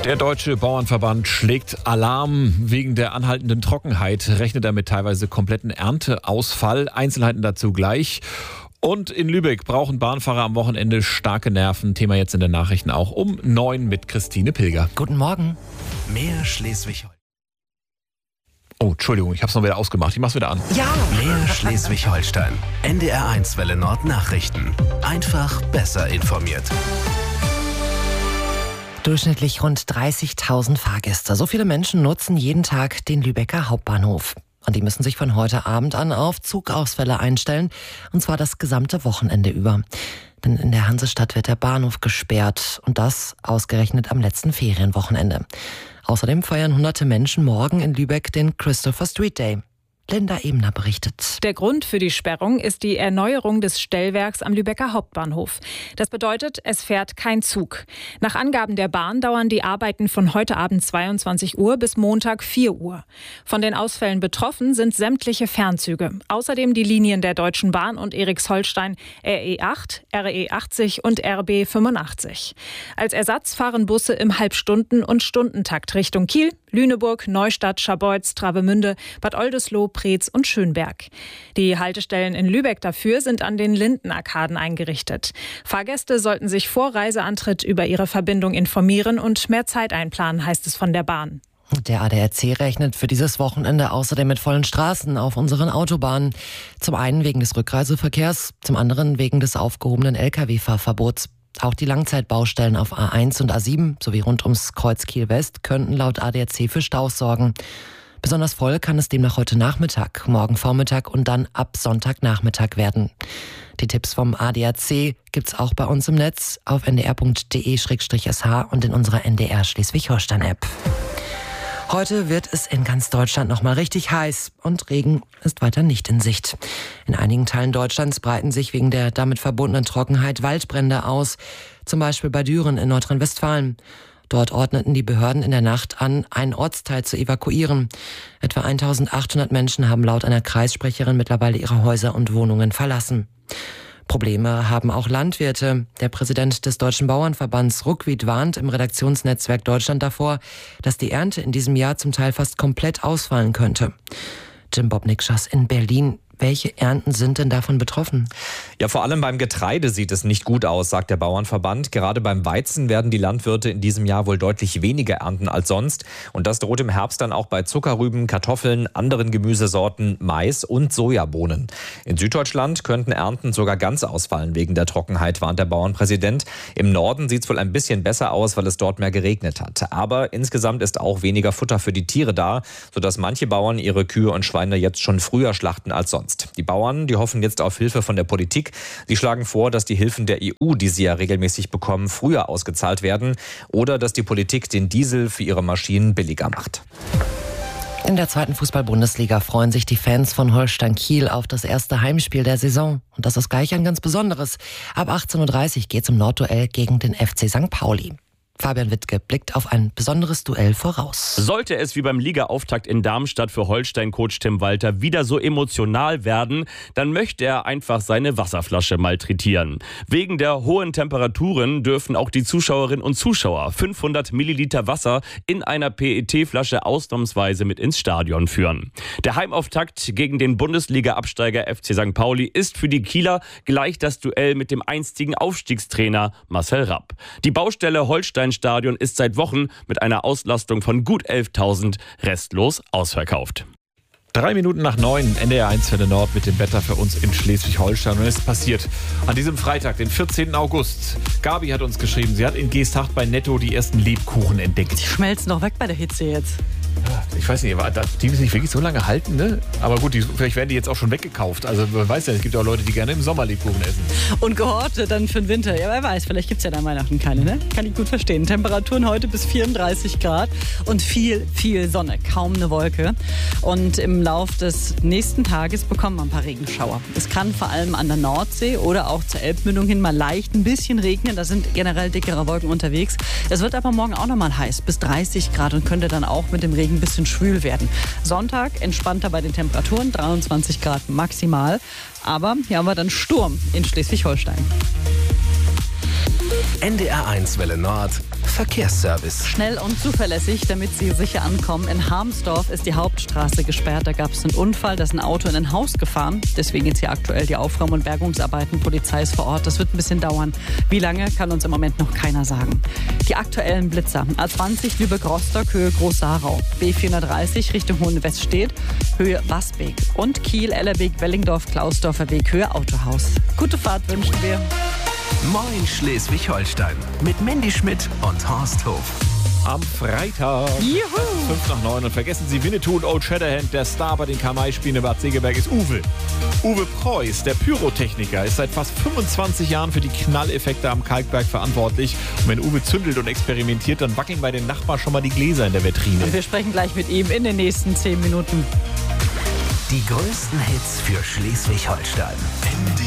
Der Deutsche Bauernverband schlägt Alarm. Wegen der anhaltenden Trockenheit rechnet er mit teilweise kompletten Ernteausfall. Einzelheiten dazu gleich. Und in Lübeck brauchen Bahnfahrer am Wochenende starke Nerven. Thema jetzt in den Nachrichten auch um 9 mit Christine Pilger. Guten Morgen. Mehr Schleswig-Holstein. Oh, Entschuldigung, ich habe es noch wieder ausgemacht. Ich mach's wieder an. Ja. Mehr Schleswig-Holstein. NDR1 Welle Nord Nachrichten. Einfach besser informiert. Durchschnittlich rund 30.000 Fahrgäste. So viele Menschen nutzen jeden Tag den Lübecker Hauptbahnhof. Und die müssen sich von heute Abend an auf Zugausfälle einstellen. Und zwar das gesamte Wochenende über. Denn in der Hansestadt wird der Bahnhof gesperrt. Und das ausgerechnet am letzten Ferienwochenende. Außerdem feiern hunderte Menschen morgen in Lübeck den Christopher Street Day. Linda Ebner berichtet. Der Grund für die Sperrung ist die Erneuerung des Stellwerks am Lübecker Hauptbahnhof. Das bedeutet, es fährt kein Zug. Nach Angaben der Bahn dauern die Arbeiten von heute Abend 22 Uhr bis Montag 4 Uhr. Von den Ausfällen betroffen sind sämtliche Fernzüge. Außerdem die Linien der Deutschen Bahn und Eriksholstein RE8, RE80 und RB 85. Als Ersatz fahren Busse im Halbstunden- und Stundentakt Richtung Kiel, Lüneburg, Neustadt, Scharbeutz, Travemünde, Bad Oldesloe, Preetz und Schönberg. Die Haltestellen in Lübeck dafür sind an den Lindenarkaden eingerichtet. Fahrgäste sollten sich vor Reiseantritt über ihre Verbindung informieren und mehr Zeit einplanen, heißt es von der Bahn. Der ADAC rechnet für dieses Wochenende außerdem mit vollen Straßen auf unseren Autobahnen. Zum einen wegen des Rückreiseverkehrs, zum anderen wegen des aufgehobenen Lkw-Fahrverbots. Auch die Langzeitbaustellen auf A1 und A7 sowie rund ums Kreuz Kiel-West könnten laut ADAC für Staus sorgen. Besonders voll kann es demnach heute Nachmittag, morgen Vormittag und dann ab Sonntagnachmittag werden. Die Tipps vom ADAC gibt's auch bei uns im Netz auf ndr.de/sh und in unserer NDR Schleswig-Holstein-App. Heute wird es in ganz Deutschland nochmal richtig heiß und Regen ist weiter nicht in Sicht. In einigen Teilen Deutschlands breiten sich wegen der damit verbundenen Trockenheit Waldbrände aus, zum Beispiel bei Düren in Nordrhein-Westfalen. Dort ordneten die Behörden in der Nacht an, einen Ortsteil zu evakuieren. Etwa 1.800 Menschen haben laut einer Kreissprecherin mittlerweile ihre Häuser und Wohnungen verlassen. Probleme haben auch Landwirte. Der Präsident des Deutschen Bauernverbands Ruckwied warnt im Redaktionsnetzwerk Deutschland davor, dass die Ernte in diesem Jahr zum Teil fast komplett ausfallen könnte. Jim Bobnickschas in Berlin. Welche Ernten sind denn davon betroffen? Ja, vor allem beim Getreide sieht es nicht gut aus, sagt der Bauernverband. Gerade beim Weizen werden die Landwirte in diesem Jahr wohl deutlich weniger ernten als sonst. Und das droht im Herbst dann auch bei Zuckerrüben, Kartoffeln, anderen Gemüsesorten, Mais und Sojabohnen. In Süddeutschland könnten Ernten sogar ganz ausfallen wegen der Trockenheit, warnt der Bauernpräsident. Im Norden sieht es wohl ein bisschen besser aus, weil es dort mehr geregnet hat. Aber insgesamt ist auch weniger Futter für die Tiere da, sodass manche Bauern ihre Kühe und Schweine jetzt schon früher schlachten als sonst. Die Bauern, die hoffen jetzt auf Hilfe von der Politik. Sie schlagen vor, dass die Hilfen der EU, die sie ja regelmäßig bekommen, früher ausgezahlt werden oder dass die Politik den Diesel für ihre Maschinen billiger macht. In der 2. Fußball-Bundesliga freuen sich die Fans von Holstein Kiel auf das erste Heimspiel der Saison. Und das ist gleich ein ganz besonderes. Ab 18.30 Uhr geht es im Nordduell gegen den FC St. Pauli. Fabian Wittke blickt auf ein besonderes Duell voraus. Sollte es wie beim Ligaauftakt in Darmstadt für Holstein-Coach Tim Walter wieder so emotional werden, dann möchte er einfach seine Wasserflasche malträtieren. Wegen der hohen Temperaturen dürfen auch die Zuschauerinnen und Zuschauer 500 Milliliter Wasser in einer PET-Flasche ausnahmsweise mit ins Stadion führen. Der Heimauftakt gegen den Bundesliga-Absteiger FC St. Pauli ist für die Kieler gleich das Duell mit dem einstigen Aufstiegstrainer Marcel Rapp. Die Baustelle Holstein Stadion ist seit Wochen mit einer Auslastung von gut 11.000 restlos ausverkauft. 3 Minuten nach 9, NDR1 Welle Nord mit dem Wetter für uns in Schleswig-Holstein. Und es ist passiert an diesem Freitag, den 14. August. Gabi hat uns geschrieben, sie hat in Geesthacht bei Netto die ersten Lebkuchen entdeckt. Die schmelzen doch weg bei der Hitze jetzt. Ich weiß nicht, aber die müssen nicht wirklich so lange halten, ne? Aber gut, vielleicht werden die jetzt auch schon weggekauft. Also man weiß ja, es gibt ja auch Leute, die gerne im Sommer Lebkuchen essen. Und gehortet dann für den Winter. Ja, wer weiß, vielleicht gibt es ja dann Weihnachten keine, ne? Kann ich gut verstehen. Temperaturen heute bis 34 Grad und viel Sonne, kaum eine Wolke. Und im Lauf des nächsten Tages bekommen wir ein paar Regenschauer. Es kann vor allem an der Nordsee oder auch zur Elbmündung hin mal leicht ein bisschen regnen. Da sind generell dickere Wolken unterwegs. Es wird aber morgen auch noch mal heiß, bis 30 Grad und könnte dann auch mit dem Regen ein bisschen schwül werden. Sonntag entspannter bei den Temperaturen, 23 Grad maximal. Aber hier haben wir dann Sturm in Schleswig-Holstein. NDR1 Welle Nord Verkehrsservice. Schnell und zuverlässig, damit Sie sicher ankommen. In Harmsdorf ist die Hauptstraße gesperrt. Da gab es einen Unfall, da ist ein Auto in ein Haus gefahren. Deswegen jetzt hier aktuell die Aufräum- und Bergungsarbeiten. Polizei ist vor Ort. Das wird ein bisschen dauern. Wie lange, kann uns im Moment noch keiner sagen. Die aktuellen Blitzer. A20 Lübeck-Rostock, Höhe Groß-Sarau. B430 Richtung Hohenweststedt, Höhe Wasbeek. Und Kiel, Ellerbeek, Wellingdorf, Klausdorfer Weg, Höhe Autohaus. Gute Fahrt wünschen wir. Moin Schleswig-Holstein mit Mandy Schmidt und Horst Hof. Am Freitag. Juhu! 5:09 und vergessen Sie Winnetou und Old Shatterhand. Der Star bei den Kamai-Spielen in Bad Segeberg ist Uwe. Uwe Preuß, der Pyrotechniker, ist seit fast 25 Jahren für die Knalleffekte am Kalkberg verantwortlich. Und wenn Uwe zündelt und experimentiert, dann wackeln bei den Nachbarn schon mal die Gläser in der Vitrine. Und wir sprechen gleich mit ihm in den nächsten 10 Minuten. Die größten Hits für Schleswig-Holstein.